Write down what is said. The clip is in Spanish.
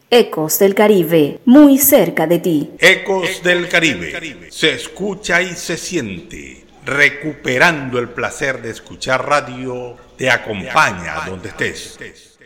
Ecos del Caribe, muy cerca de ti. Ecos del Caribe, se escucha y se siente. Recuperando el placer de escuchar radio, te acompaña donde estés.